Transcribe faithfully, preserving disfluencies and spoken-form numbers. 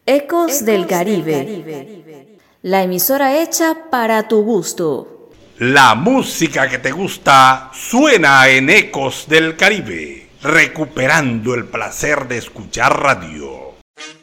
Ecos del Caribe, la emisora hecha para tu gusto. La música que te gusta suena en Ecos del Caribe, recuperando el placer de escuchar radio.